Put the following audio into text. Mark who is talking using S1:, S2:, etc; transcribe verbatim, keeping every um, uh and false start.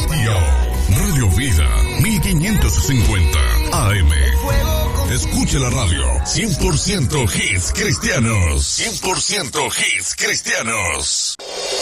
S1: Radio. Radio Vida, mil quinientos cincuenta A M. Escuche la radio. cien por ciento hits cristianos. cien por ciento hits cristianos.